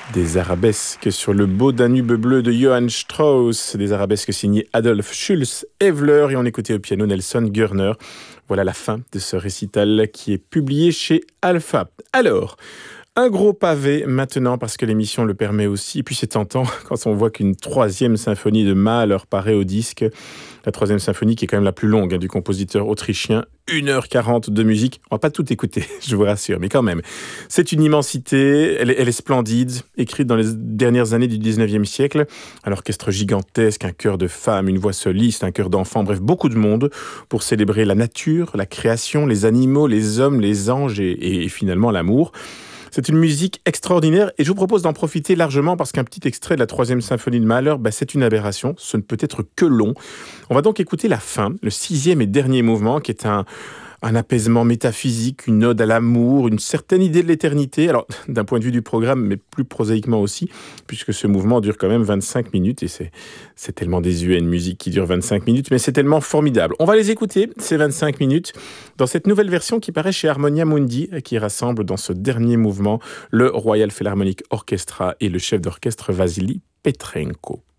Des arabesques sur le beau Danube bleu de Johann Strauss, des arabesques signées Adolf Schulz-Evler et on écoutait au piano Nelson Görner. Voilà la fin de ce récital qui est publié chez Alpha. Alors, un gros pavé maintenant parce que l'émission le permet aussi. Et puis c'est tentant quand on voit qu'une troisième symphonie de Mahler paraît au disque. La troisième symphonie qui est quand même la plus longue du compositeur autrichien. 1h40 de musique. On va pas tout écouter, je vous rassure, mais quand même. C'est une immensité, elle est splendide, écrite dans les dernières années du 19e siècle. Un orchestre gigantesque, un chœur de femmes, une voix soliste, un chœur d'enfants, bref, beaucoup de monde pour célébrer la nature, la création, les animaux, les hommes, les anges et finalement l'amour. C'est une musique extraordinaire et je vous propose d'en profiter largement parce qu'un petit extrait de la troisième symphonie de Mahler, c'est une aberration, ce ne peut être que long. On va donc écouter la fin, le sixième et dernier mouvement qui est un apaisement métaphysique, une ode à l'amour, une certaine idée de l'éternité. Alors, d'un point de vue du programme, mais plus prosaïquement aussi, puisque ce mouvement dure quand même 25 minutes et c'est tellement désuet une musique qui dure 25 minutes, mais c'est tellement formidable. On va les écouter, ces 25 minutes, dans cette nouvelle version qui paraît chez Harmonia Mundi, qui rassemble dans ce dernier mouvement le Royal Philharmonic Orchestra et le chef d'orchestre Vassili Petrenko.